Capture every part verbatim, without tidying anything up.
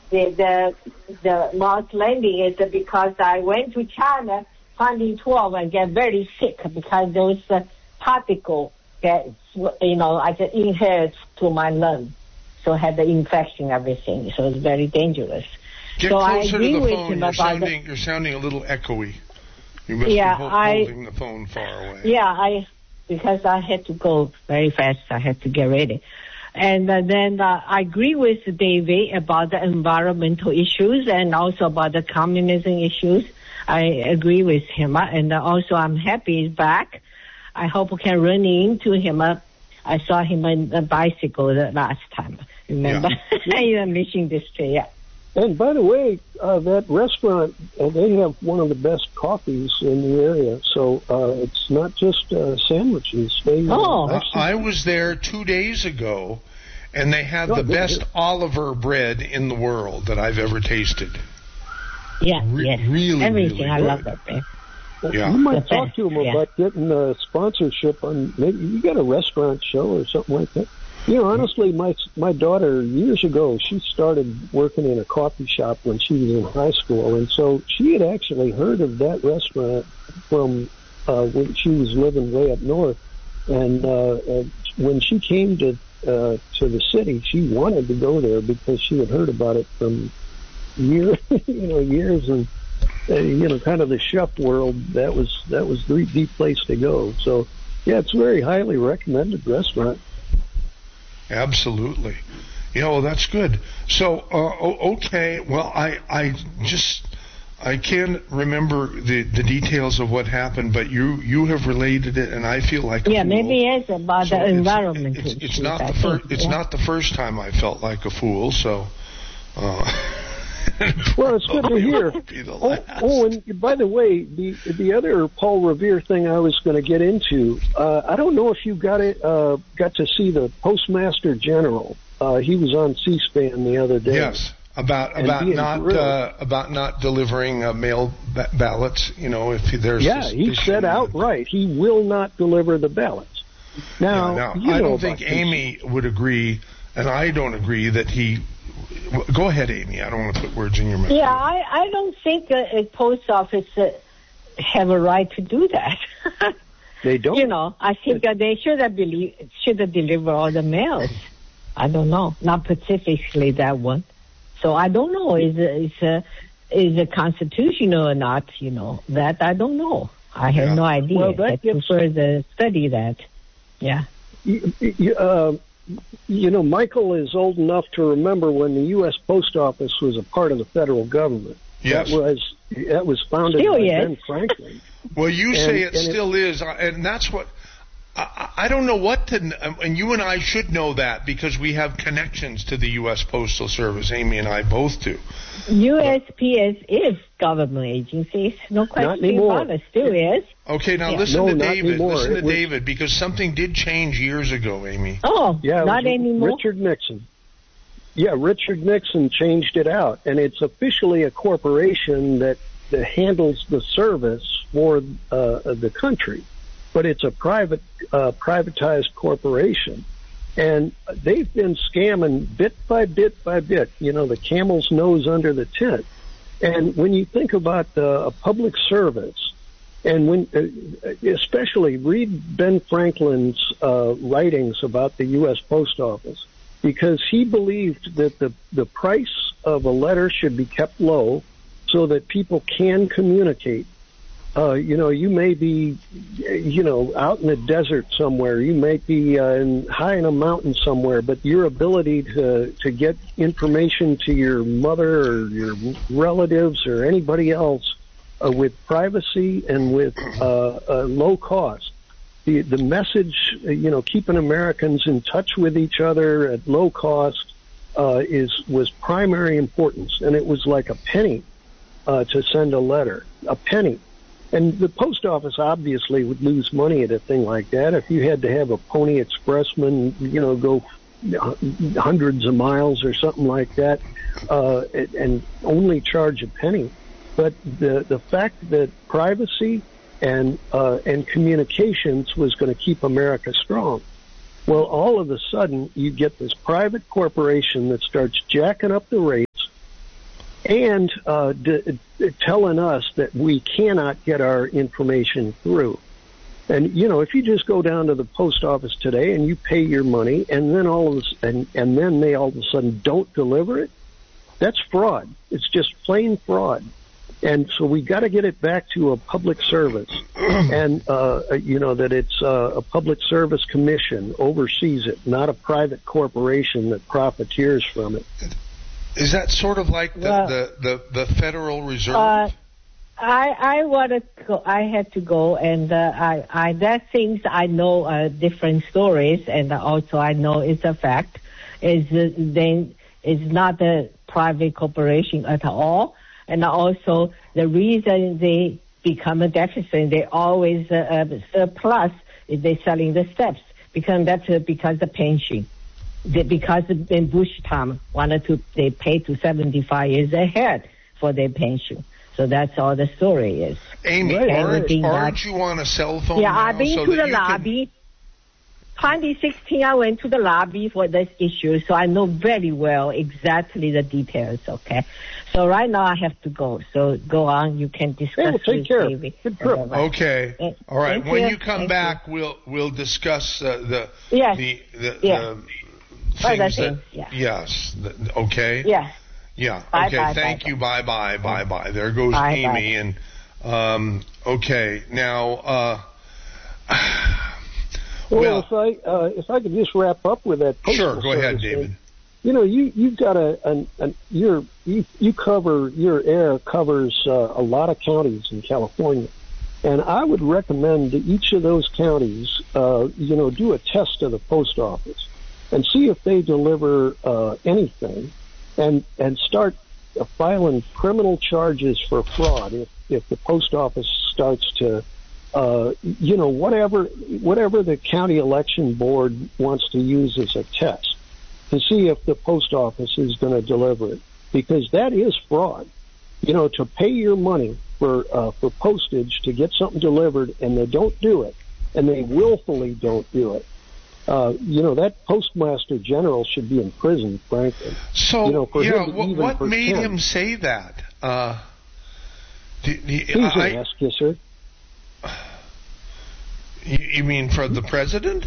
the the, the Mars landing is because I went to China finding twelve and get very sick because those uh, particles get, you know, I just inhaled to my lung. So I had the infection, everything. So it's very dangerous. Get so closer I agree to the with phone. him You're about sounding, the, you're sounding a little echoey. You must yeah, be ho- I, holding the phone far away. Yeah, I because I had to go very fast. I had to get ready. And uh, then uh, I agree with David about the environmental issues and also about the communism issues. I agree with him. And uh, also I'm happy he's back. I hope we can run into him. Uh, I saw him on a bicycle the last time, remember? Yeah. In the Mission District, yeah. And by the way, uh, that restaurant, uh, they have one of the best coffees in the area. So uh, it's not just uh, sandwiches. They, oh, uh, I was there two days ago, and they have oh, the best good. Oliver bread in the world that I've ever tasted. Yeah, Re- yes. Really, Everything. really I good. love that bread. Well, yeah. You might the talk best. to them yeah. about getting a sponsorship on. Maybe you got a restaurant show or something like that. You know, honestly, my my daughter years ago, she started working in a coffee shop when she was in high school, and so she had actually heard of that restaurant from uh, when she was living way up north. And uh, uh, when she came to uh, to the city, she wanted to go there because she had heard about it from years, you know, years and. Uh, you know, kind of the chef world, that was that was the, the place to go. So, yeah, it's a very highly recommended restaurant. Absolutely. Yeah, well, that's good. So, uh, okay, well, I, I just, I can't remember the, the details of what happened, but you, you have related it, and I feel like a yeah, fool. maybe it's about so the it's, environment. It's, it's, it's issues, not I the first. think, It's yeah. not the first time I felt like a fool. So. Uh, Well, it's good to hear. Oh, oh, and by the way, the the other Paul Revere thing I was going to get into, uh, I don't know if you got it, uh, got to see the Postmaster General. Uh, he was on C-SPAN the other day. Yes, about about not uh, about not delivering uh, mail ba- ballots. You know, if there's yeah, he said outright he will not deliver the ballots. Now, yeah, now you I know don't think Amy would agree, and I don't agree that he. Go ahead, Amy. I don't want to put words in your mouth. Yeah, I, I don't think a, a post office uh, have a right to do that. They don't. You know, I think uh, they should have believe, should have delivered all the mails. I don't know, not specifically that one. So I don't know is is uh, is it constitutional or not. You know that I don't know. I have yeah. no idea. Well, that I gets, prefer to study that. Yeah. You, you, uh, you know, Michael is old enough to remember when the U S Post Office was a part of the federal government. Yes. That was that was founded still by is. Ben Franklin. Well, you and, say it and still it, is, and that's what I, I don't know what to. And you and I should know that because we have connections to the U S Postal Service. Amy and I both do. U S P S is government agency. No question about it. Still is. Okay, now yeah. listen no, to David. Anymore. Listen to it was, David, because something did change years ago, Amy. Oh, yeah, not anymore. Richard Nixon. Yeah, Richard Nixon changed it out, and it's officially a corporation that, that handles the service for uh, the country, but it's a private, uh, privatized corporation. And they've been scamming bit by bit by bit, you know, the camel's nose under the tent. And when you think about uh, a public service, and when, uh, especially read Ben Franklin's uh, writings about the U S Post Office, because he believed that the, the price of a letter should be kept low so that people can communicate. Uh, you know, you may be, you know, out in the desert somewhere. You may be uh, in, high in a mountain somewhere, but your ability to, to get information to your mother or your relatives or anybody else uh, with privacy and with uh, uh, low cost. The, the message, you know, keeping Americans in touch with each other at low cost uh, is was primary importance, and it was like a penny uh, to send a letter, a penny. And the post office obviously would lose money at a thing like that. If you had to have a Pony Expressman, you know, go hundreds of miles or something like that, uh, and only charge a penny. But the the fact that privacy and uh, and communications was going to keep America strong. Well, all of a sudden, you get this private corporation that starts jacking up the rates, and uh, d- d- telling us that we cannot get our information through. And, you know, if you just go down to the post office today and you pay your money and then all of a, and, and then they all of a sudden don't deliver it, that's fraud. It's just plain fraud. And so we got to get it back to a public service, and uh, you know that it's uh, a public service commission oversees it, not a private corporation that profiteers from it. Is that sort of like the Well, the, the, the Federal Reserve? Uh, I I wanted to go, I had to go, and uh, I I that things I know uh, different stories, and also I know it's a fact. Is uh, then it's not a private corporation at all. And also, the reason they become a deficit, they always uh, uh, surplus is they selling the steps, because that's uh, because the pension. They, because in Bush time wanted to, they pay to seventy-five years ahead for their pension. So that's all the story is. Amy, Right. aren't, Everything aren't that- you on a cell phone Yeah, now I've been so to that the you can- lobby. twenty sixteen, I went to the lobby for this issue, so I know very well exactly the details, okay? So right now I have to go. So go on. You can discuss Hey, well, take with care. David. Good trip. Okay. Eh, All right. thank When you. you come Thank back, we'll we'll discuss uh, the Yes. the the, Yeah. the Other things that things, yeah. yes. The, okay. Yeah. Yeah. Bye, okay. bye, Thank bye, you. Bye bye. Bye bye. There goes Bye, Amy. And um. Okay. Now. Uh. Well, Well, if I uh, if I could just wrap up with that. sure. postal Go ahead, service David. thing. You know, you you've got a an, an your you you cover your air covers uh, a lot of counties in California, and I would recommend that each of those counties, uh, you know, do a test of the post office and see if they deliver uh, anything, and and start uh, filing criminal charges for fraud if if the post office starts to. Uh, you know, whatever whatever the county election board wants to use as a test to see if the post office is going to deliver it, because that is fraud. You know, to pay your money for uh, for postage to get something delivered and they don't do it, and they willfully don't do it. Uh, you know, that postmaster general should be in prison, frankly. So you know, for yeah, him to what, even what made pretend. him say that? Uh. Do, do, He's I, an ass kisser. you, you mean for the president?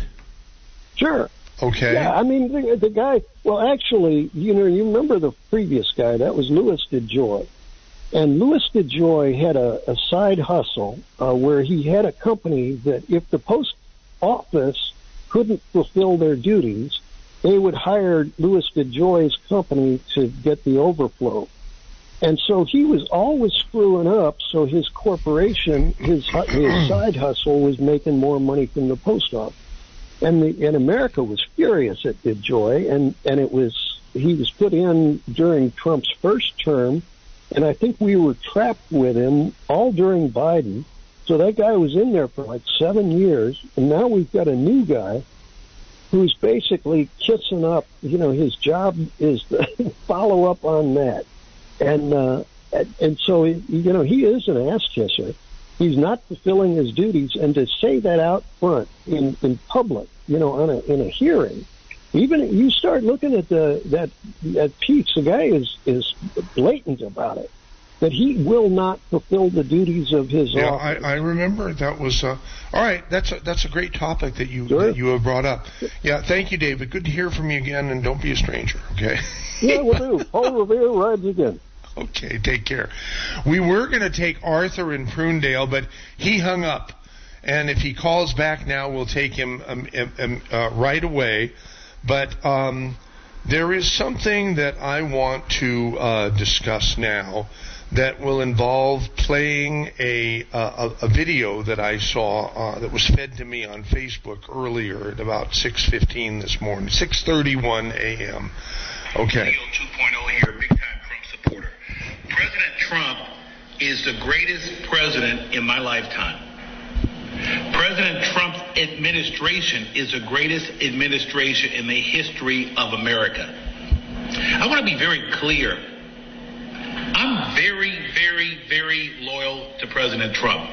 Sure. Okay. Yeah, I mean, the, the guy, well, actually, you know, you remember the previous guy, that was Louis DeJoy. And Louis DeJoy had a, a side hustle uh, where he had a company that if the post office couldn't fulfill their duties, they would hire Louis DeJoy's company to get the overflow. And so he was always screwing up, so his corporation, his his side hustle was making more money from the post office. And the, and America was furious at DeJoy, and, and it was, he was put in during Trump's first term, and I think we were trapped with him all during Biden. So that guy was in there for like seven years, and now we've got a new guy who's basically kissing up, you know, his job is to follow up on that. And, uh, and, and so, you know, he is an ass kisser. He's not fulfilling his duties, and to say that out front in, in public, you know, on a, in a hearing, even you start looking at the that that piece, the guy is is blatant about it, that he will not fulfill the duties of his Yeah, office. I, I remember that was uh, all right. That's a, that's a great topic that you Sure. that you have brought up. Yeah, thank you, David. Good to hear from you again, and don't be a stranger. Okay. Yeah, we'll do. Paul Revere rides again. Okay, take care. We were going to take Arthur in Prunedale, but he hung up. And if he calls back now, we'll take him um, um, uh, right away. But um, there is something that I want to uh, discuss now that will involve playing a uh, a, a video that I saw uh, that was fed to me on Facebook earlier at about six fifteen this morning, six thirty-one a.m. Okay. two point oh here, big-time Trump supporter. President Trump is the greatest president in my lifetime. President Trump's administration is the greatest administration in the history of America. I want to be very clear. I'm very, very, very loyal to President Trump.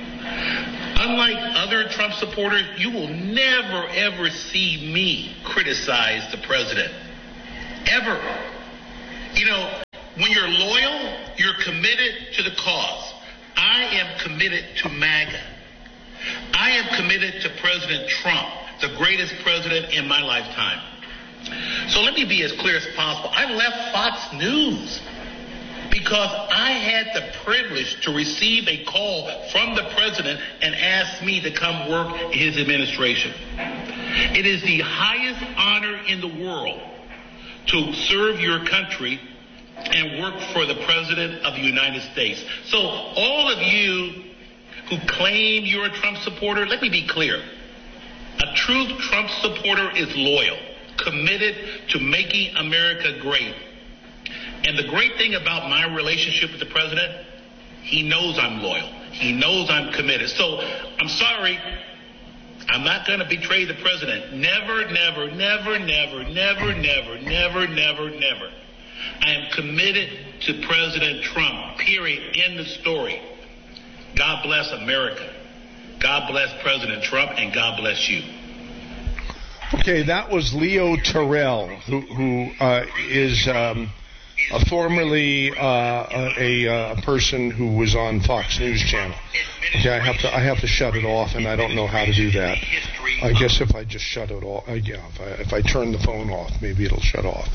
Unlike other Trump supporters, you will never, ever see me criticize the president. Ever. You know, When you're loyal, you're committed to the cause. I am committed to MAGA. I am committed to President Trump, the greatest president in my lifetime. So let me be as clear as possible. I left Fox News because I had the privilege to receive a call from the president and ask me to come work in his administration. It is the highest honor in the world to serve your country and work for the President of the United States. So all of you who claim you're a Trump supporter, let me be clear. A true Trump supporter is loyal, committed to making America great. And the great thing about my relationship with the President, he knows I'm loyal. He knows I'm committed. So I'm sorry, I'm not going to betray the President. Never, never, never, never, never, never, never, never, never. I am committed to President Trump, period, end of story. God bless America. God bless President Trump, and God bless you. Okay, that was Leo Terrell, who, who uh, is um, a formerly uh, a, a person who was on Fox News Channel. Okay, I have to I have to shut it off, and I don't know how to do that. I guess if I just shut it off, uh, yeah, if I, if I turn the phone off, maybe it'll shut off.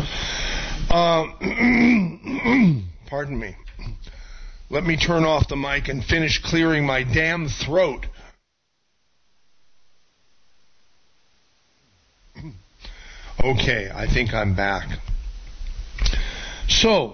Um, pardon me. Let me turn off the mic and finish clearing my damn throat. Okay, I think I'm back. So,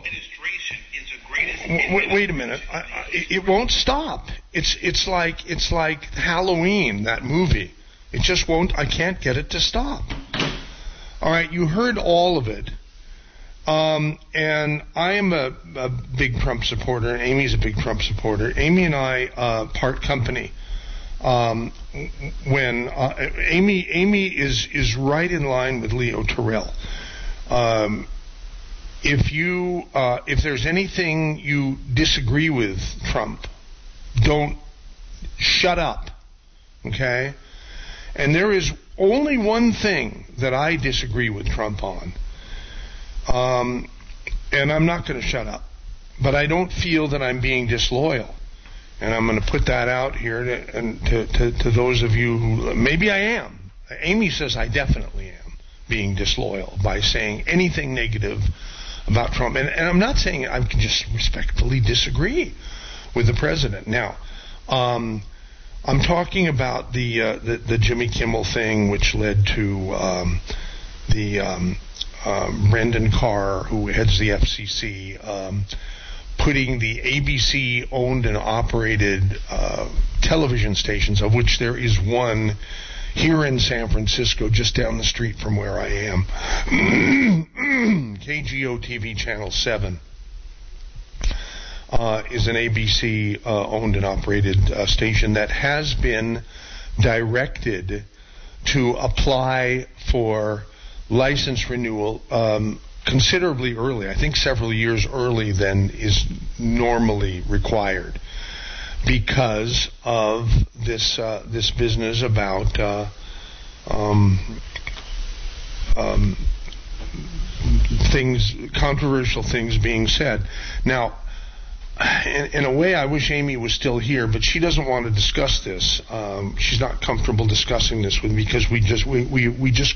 wait, wait a minute. I, I, it won't stop. It's it's like it's like Halloween, that movie. It just won't. I can't get it to stop. All right, you heard all of it. Um, and I am a, a big Trump supporter, and Amy's a big Trump supporter. Amy and I uh, part company. Um, when uh, Amy Amy is is right in line with Leo Terrell. Um, if you uh, if there's anything you disagree with Trump, don't shut up, okay? And there is only one thing that I disagree with Trump on. Um, and I'm not going to shut up, but I don't feel that I'm being disloyal, and I'm going to put that out here to, and to, to, to those of you who maybe I am. Amy says I definitely am being disloyal by saying anything negative about Trump, and, and I'm not saying I can just respectfully disagree with the president. Now, um, I'm talking about the, uh, the the Jimmy Kimmel thing, which led to um, the. Um, Um, Brendan Carr, who heads the F C C, um, putting the A B C-owned and operated uh, television stations, of which there is one here in San Francisco, just down the street from where I am, K G O T V Channel seven, uh, is an A B C-owned uh, and operated uh, station that has been directed to apply for license renewal um, considerably early, I think several years early than is normally required, because of this uh, this business about uh, um, um, things, controversial things being said. Now, in, in a way, I wish Amy was still here, but she doesn't want to discuss this. Um, she's not comfortable discussing this with me because we just we we, we just.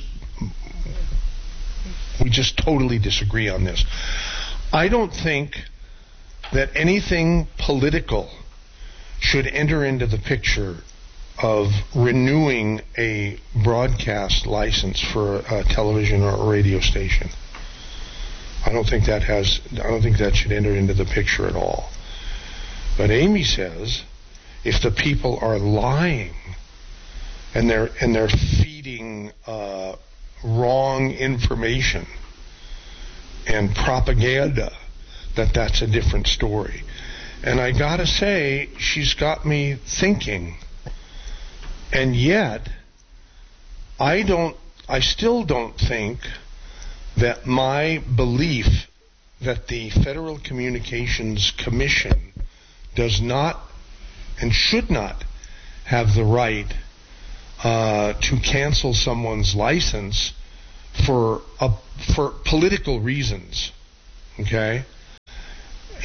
We just totally disagree on this. I don't think that anything political should enter into the picture of renewing a broadcast license for a television or a radio station. I don't think that has. I don't think that should enter into the picture at all. But Amy says, if the people are lying and they're and they're feeding Uh, wrong information and propaganda, that that's a different story. And I gotta say, she's got me thinking. And yet, I don't, I still don't think that my belief that the Federal Communications Commission does not and should not have the right Uh, to cancel someone's license for a, for political reasons, okay?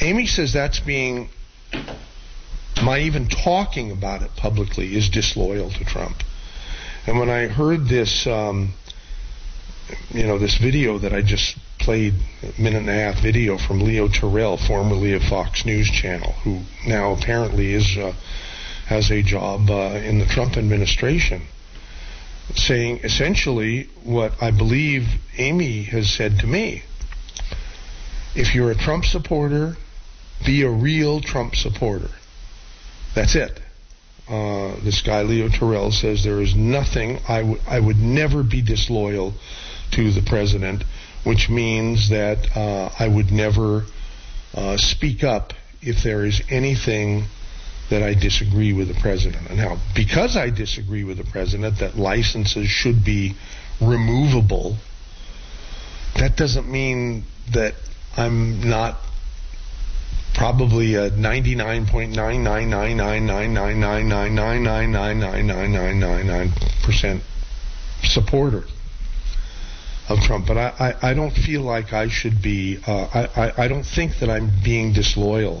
Amy says that's being, my even talking about it publicly is disloyal to Trump. And when I heard this, um, you know, this video that I just played, a minute and a half video from Leo Terrell, formerly of Fox News Channel, who now apparently is uh, has a job uh, in the Trump administration, saying essentially what I believe Amy has said to me. If you're a Trump supporter, be a real Trump supporter. That's it. Uh, this guy, Leo Terrell, says there is nothing, I, w- I would never be disloyal to the president, which means that uh, I would never uh, speak up if there is anything that I disagree with the president. And now, because I disagree with the president that licenses should be removable, that doesn't mean that I'm not probably a ninety-nine point nine nine nine nine nine nine nine nine nine nine nine nine nine nine nine nine percent supporter of Trump. But I, I, I don't feel like I should be, uh, I, I, I don't think that I'm being disloyal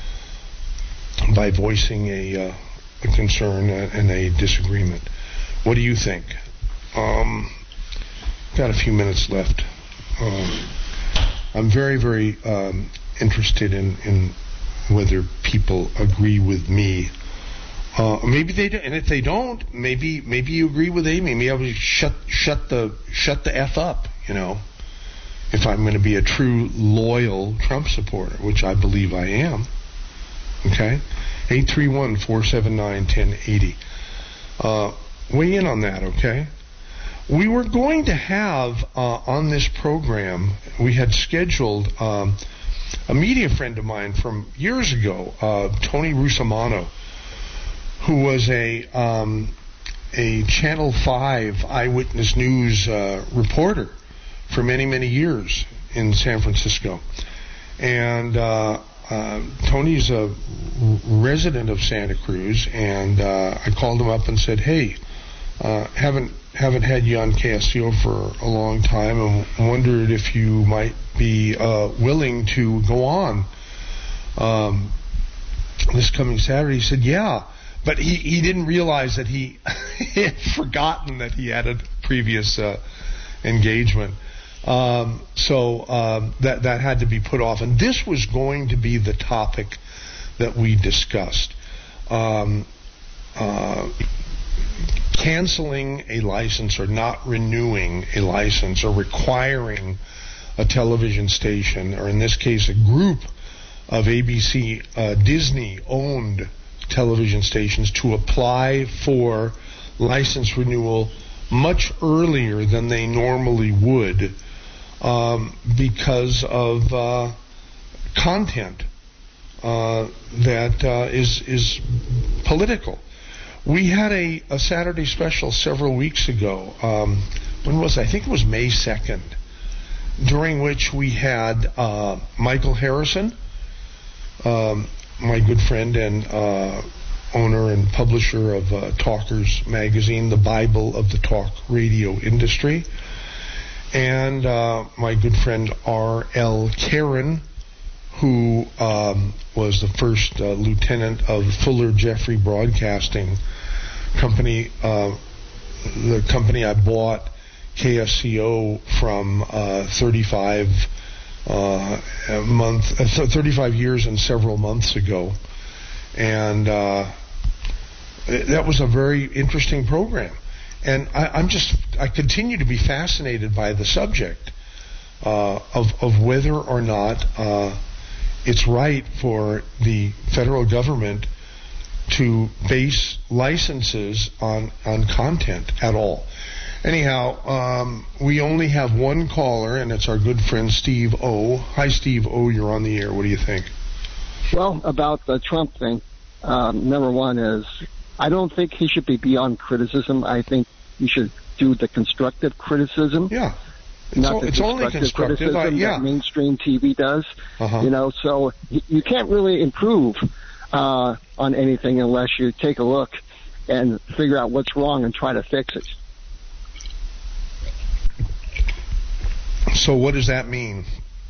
by voicing a, uh, a concern and a disagreement. What do you think? Um, got a few minutes left. Um, I'm very, very um, interested in, in whether people agree with me. Uh, maybe they do, and if they don't, maybe maybe you agree with Amy. Maybe I would shut shut the shut the f up. You know, if I'm going to be a true loyal Trump supporter, which I believe I am. Okay, eight three one, four seven nine, one zero eight zero. Uh, weigh in on that, okay? We were going to have uh, on this program, we had scheduled um, a media friend of mine from years ago, uh, Tony Russomanno, who was a um, a Channel five Eyewitness News uh, reporter for many, many years in San Francisco. And uh, uh, Tony's a resident of Santa Cruz, and uh, I called him up and said, hey, uh, haven't haven't had you on K S C O for a long time, and wondered if you might be uh, willing to go on um, this coming Saturday. He said, yeah. But he, he didn't realize that he, he had forgotten that he had a previous uh, engagement. Um, so um, that that had to be put off. And this was going to be the topic that we discussed. Um, uh, canceling a license or not renewing a license or requiring a television station, or in this case a group of A B C uh, Disney-owned television stations, to apply for license renewal much earlier than they normally would um, because of uh, content uh, that uh, is is political. We had a, a Saturday special several weeks ago. Um, when was it? I think it was May second, during which we had uh, Michael Harrison, um, my good friend and uh, owner and publisher of uh, Talkers Magazine, the Bible of the talk radio industry, and uh, my good friend R L Karen, who um, was the first uh, lieutenant of Fuller Jeffrey Broadcasting Company, uh, the company I bought K S C O from uh, thirty-five uh, a month, uh, thirty-five years and several months ago, and uh, that was a very interesting program. And I, I'm just, I continue to be fascinated by the subject uh, of of whether or not uh, it's right for the federal government to base licenses on, on content at all. Anyhow, um, we only have one caller, and it's our good friend Steve O. Hi, Steve O. You're on the air. What do you think? Well, about the Trump thing, um, number one is I don't think he should be beyond criticism. I think he should do the constructive criticism. Yeah. It's, not o- the it's only constructive. criticism I, yeah. that mainstream T V does. Uh-huh. You know, so you, you can't really improve uh, on anything unless you take a look and figure out what's wrong and try to fix it. So what does that mean?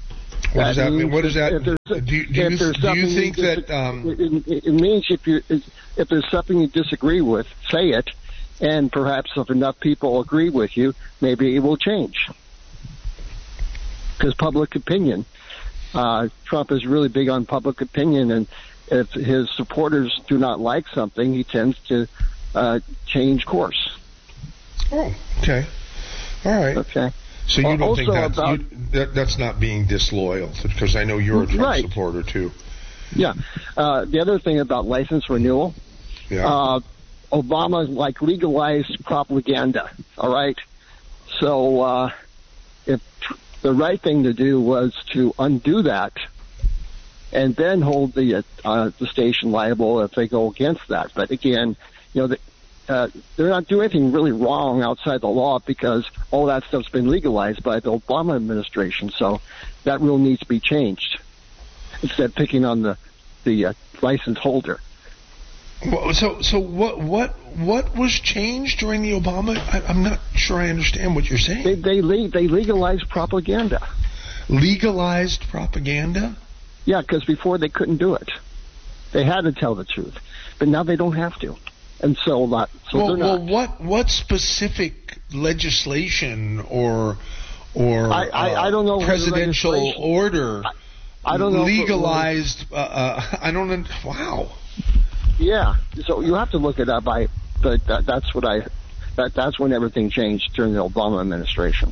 What does that mean? What does that? If Do you, do you, do you think you that? Um, it, it, it means if you if there's something you disagree with, say it, and perhaps if enough people agree with you, maybe it will change. Because public opinion, uh, Trump is really big on public opinion, and if his supporters do not like something, he tends to uh, change course. Oh, okay, all right. Okay. So you don't think that's, about, you, that, that's not being disloyal, because I know you're a Trump right. supporter too. Yeah. Uh, the other thing about license renewal, yeah. uh, Obama like legalized propaganda. All right. So uh, if the right thing to do was to undo that, and then hold the uh, the station liable if they go against that. But again, you know, the, uh, they're not doing anything really wrong outside the law because all that stuff's been legalized by the Obama administration. So that rule needs to be changed instead of picking on the the uh, license holder. Well, so so what what what was changed during the Obama? I, I'm not sure I understand what you're saying. They they, le- they legalized propaganda. Legalized propaganda? Yeah, because before they couldn't do it. They had to tell the truth, but now they don't have to, and so that so well, they're not. Well, what what specific legislation or or I, I, uh, I don't know presidential order I, I don't know legalized? Uh, uh, I don't know. Wow. Yeah, so you have to look it up. I, but that, that's what I. That that's when everything changed during the Obama administration.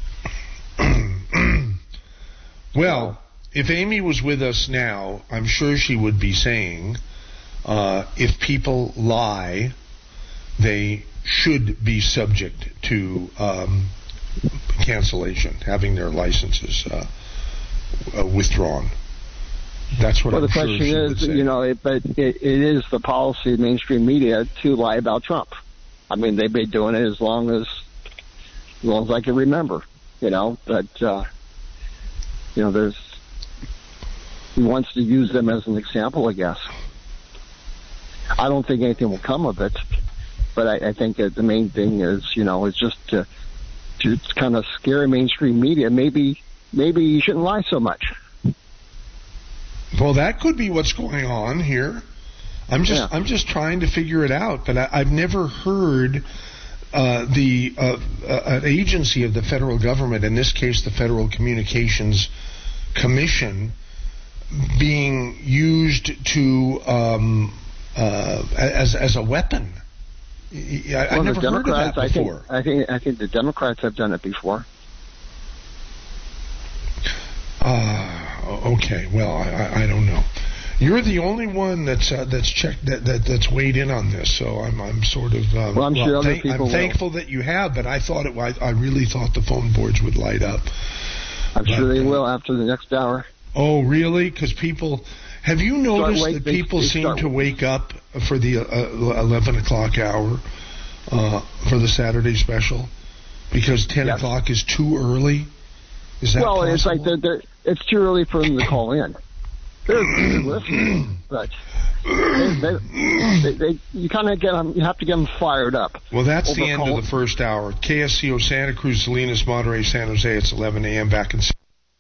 Well. If Amy was with us now, I'm sure she would be saying, uh, if people lie, they should be subject to um, cancellation, having their licenses uh, uh, withdrawn. That's what well, I'm the sure question she is, would say. you know, it, but it, it is the policy of mainstream media to lie about Trump. I mean, they've been doing it as long as, as long as I can remember, you know. But uh, you know, there's. He wants to use them as an example, I guess. I don't think anything will come of it, but I, I think that the main thing is, you know, is just to to kind of scare mainstream media. Maybe maybe you shouldn't lie so much. Well, that could be what's going on here. I'm just yeah. I'm just trying to figure it out, but I, I've never heard uh, the uh, uh, an agency of the federal government, in this case, the Federal Communications Commission, being used to um, uh, as as a weapon. I, well, I've never heard of that before. I think, I think I think the Democrats have done it before. Uh, okay. Well, I, I don't know. You're the only one that's uh, that's checked that, that that's weighed in on this, so I'm I'm sort of um, well. I'm well, sure other thank, people I'm thankful will. that you have, but I thought it. I, I really thought the phone boards would light up. I'm but, sure they uh, will after the next hour. Oh, really? Because people, have you noticed wake, that they, people they seem to wake up for the uh, eleven o'clock hour uh, for the Saturday special because ten yes. o'clock is too early? Is that well, possible? it's like they're, they're, it's too early for them to call in. They're listening, but they, they, they, they, you kind of get them. You have to get them fired up. Well, that's the end call. of the first hour. K S C O Santa Cruz, Salinas, Monterey, San Jose. It's eleven a.m. back in.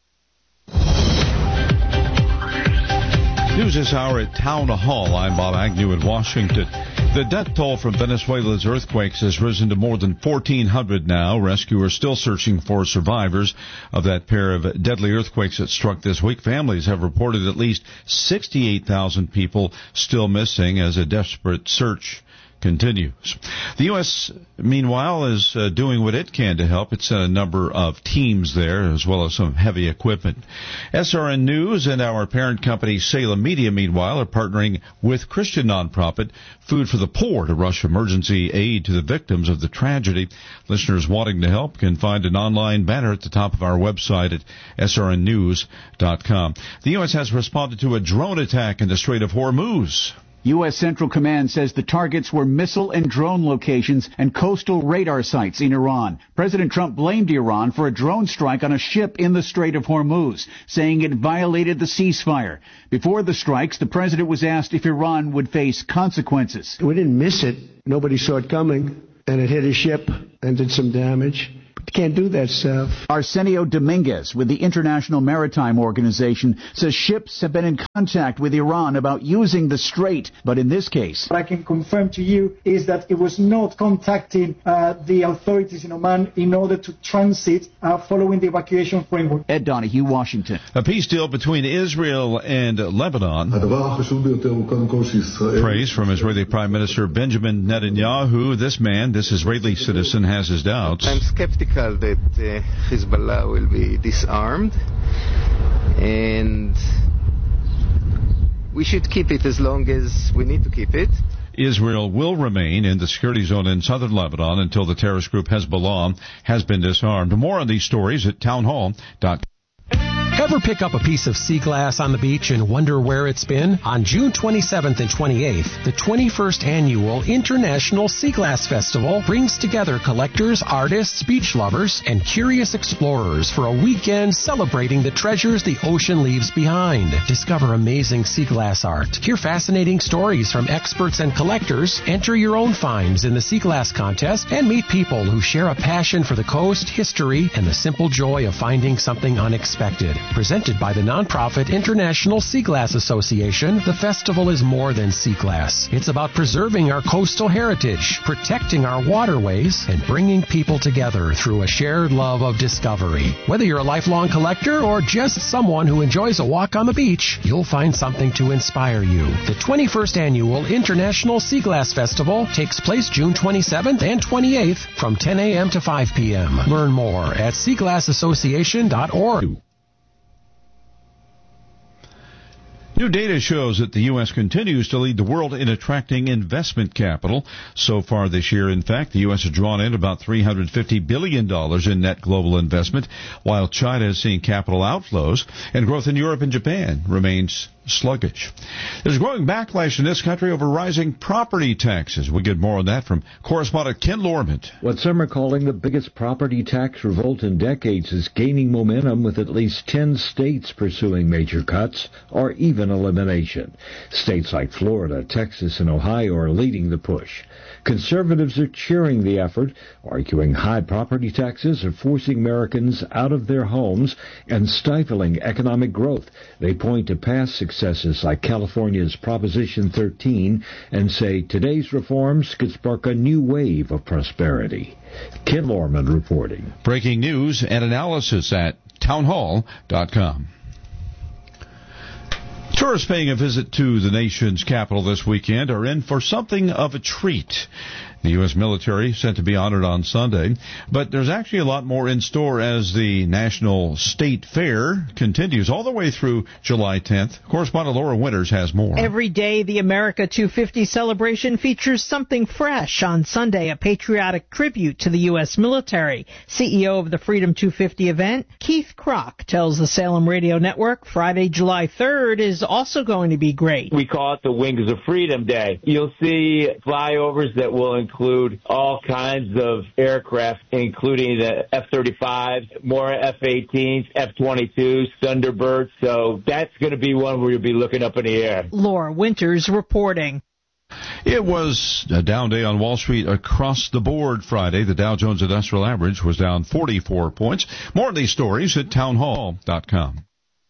News this hour at Town Hall. I'm Bob Agnew in Washington. The death toll from Venezuela's earthquakes has risen to more than fourteen hundred now. Rescuers still searching for survivors of that pair of deadly earthquakes that struck this week. Families have reported at least sixty-eight thousand people still missing as a desperate search continues. The U S, meanwhile, is uh, doing what it can to help. It's a number of teams there, as well as some heavy equipment. S R N News and our parent company, Salem Media, meanwhile, are partnering with Christian nonprofit Food for the Poor to rush emergency aid to the victims of the tragedy. Listeners wanting to help can find an online banner at the top of our website at S R N news dot com. The U S has responded to a drone attack in the Strait of Hormuz. U S. Central Command says the targets were missile and drone locations and coastal radar sites in Iran. President Trump blamed Iran for a drone strike on a ship in the Strait of Hormuz, saying it violated the ceasefire. Before the strikes, the president was asked if Iran would face consequences. We didn't miss it. Nobody saw it coming, and it hit a ship and did some damage. Can't do that stuff. Arsenio Dominguez with the International Maritime Organization says ships have been in contact with Iran about using the strait, but in this case, what I can confirm to you is that it was not contacting uh, the authorities in Oman in order to transit uh, following the evacuation framework. Ed Donahue, Washington. A peace deal between Israel and Lebanon. Praise from Israeli Prime Minister Benjamin Netanyahu. This man, this Israeli citizen, has his doubts. I'm skeptical that uh, Hezbollah will be disarmed, and we should keep it as long as we need to keep it. Israel will remain in the security zone in southern Lebanon until the terrorist group Hezbollah has been disarmed. More on these stories at townhall dot com. Ever pick up a piece of sea glass on the beach and wonder where it's been? On June twenty-seventh and twenty-eighth, the twenty-first Annual International Sea Glass Festival brings together collectors, artists, beach lovers, and curious explorers for a weekend celebrating the treasures the ocean leaves behind. Discover amazing sea glass art, hear fascinating stories from experts and collectors, enter your own finds in the Sea Glass Contest, and meet people who share a passion for the coast, history, and the simple joy of finding something unexpected. Presented by the nonprofit International Sea Glass Association, the festival is more than sea glass. It's about preserving our coastal heritage, protecting our waterways, and bringing people together through a shared love of discovery. Whether you're a lifelong collector or just someone who enjoys a walk on the beach, you'll find something to inspire you. The twenty-first Annual International Sea Glass Festival takes place June twenty-seventh and twenty-eighth from ten a.m. to five p.m. Learn more at sea glass association dot org. New data shows that the U S continues to lead the world in attracting investment capital. So far this year, in fact, the U S has drawn in about three hundred fifty billion dollars in net global investment, while China is seeing capital outflows, and growth in Europe and Japan remains sluggish. There's growing backlash in this country over rising property taxes. We get more on that from correspondent Ken Lorment. What some are calling the biggest property tax revolt in decades is gaining momentum, with at least ten states pursuing major cuts or even elimination. States like Florida, Texas, and Ohio are leading the push. Conservatives are cheering the effort, arguing high property taxes are forcing Americans out of their homes and stifling economic growth. They point to past successes like California's Proposition thirteen and say today's reforms could spark a new wave of prosperity. Ken Lorman reporting. Breaking news and analysis at townhall dot com. Tourists paying a visit to the nation's capital this weekend are in for something of a treat. The U S military set to be honored on Sunday, but there's actually a lot more in store as the National State Fair continues all the way through July tenth. Correspondent Laura Winters has more. Every day, the America two fifty celebration features something fresh. On Sunday, a patriotic tribute to the U S military. C E O of the Freedom two fifty event, Keith Kroc, tells the Salem Radio Network Friday, July third is also going to be great. We call it the Wings of Freedom Day. You'll see flyovers that will include all kinds of aircraft, including the F thirty-fives, more F eighteens, F twenty-twos, Thunderbirds. So that's going to be one where you'll be looking up in the air. Laura Winters reporting. It was a down day on Wall Street across the board Friday. The Dow Jones Industrial Average was down forty-four points. More of these stories at townhall dot com.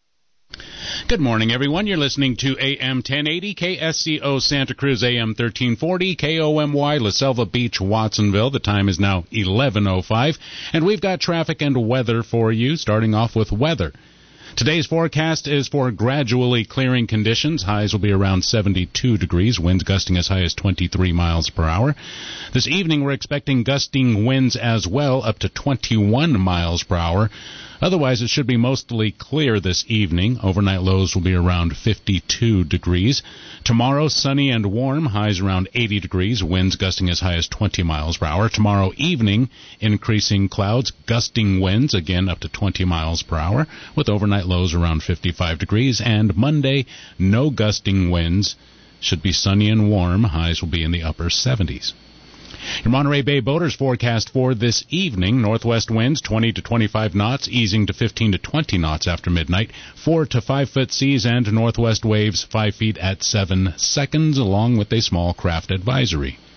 Good morning, everyone. You're listening to A M ten eighty, K S C O Santa Cruz, A M thirteen forty, K O M Y, La Selva Beach, Watsonville. The time is now eleven oh five, and we've got traffic and weather for you, starting off with weather. Today's forecast is for gradually clearing conditions. Highs will be around seventy-two degrees, winds gusting as high as twenty-three miles per hour. This evening, we're expecting gusting winds as well, up to twenty-one miles per hour. Otherwise, it should be mostly clear this evening. Overnight lows will be around fifty-two degrees. Tomorrow, sunny and warm, highs around eighty degrees, winds gusting as high as twenty miles per hour. Tomorrow evening, increasing clouds, gusting winds, again up to twenty miles per hour, with overnight lows around fifty-five degrees. And Monday, no gusting winds, should be sunny and warm, highs will be in the upper seventies. Your Monterey Bay boaters forecast for this evening: northwest winds twenty to twenty-five knots, easing to fifteen to twenty knots after midnight, four to five foot seas, and northwest waves five feet at seven seconds, along with a small craft advisory.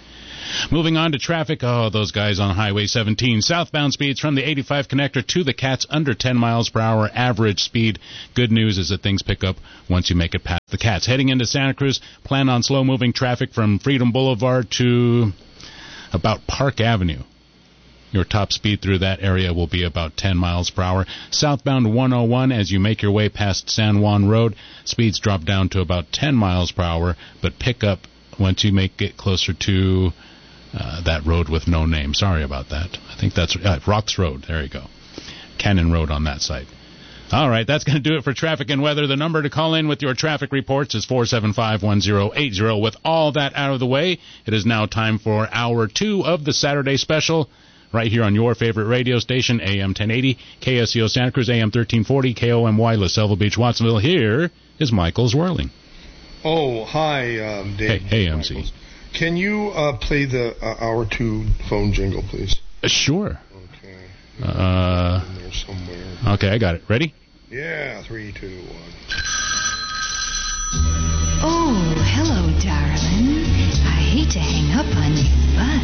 Moving on to traffic. Oh, those guys on Highway seventeen. Southbound speeds from the eighty-five connector to the Cats under ten miles per hour average speed. Good news is that things pick up once you make it past the Cats. Heading into Santa Cruz, plan on slow-moving traffic from Freedom Boulevard to about Park Avenue. Your top speed through that area will be about ten miles per hour. Southbound one oh one, as you make your way past San Juan Road, speeds drop down to about ten miles per hour, but pick up once you make it closer to uh, that road with no name. Sorry about that. I think that's uh, Rocks Road. There you go. Cannon Road on that side. All right, that's going to do it for traffic and weather. The number to call in with your traffic reports is four seven five, one oh eight oh. With all that out of the way, it is now time for hour two of the Saturday special, right here on your favorite radio station, A M ten eighty, K S C O Santa Cruz, A M thirteen forty, K O M Y, La Selva Beach, Watsonville. Here is Michael Zwirling. Oh, hi, um, Dave. Hey, hey M C. Can you uh, play the uh, hour two phone jingle, please? Uh, sure. Okay. Uh, in there somewhere. Okay, I got it. Ready? Yeah, three, two, one. Oh, hello, darling. I hate to hang up on you, but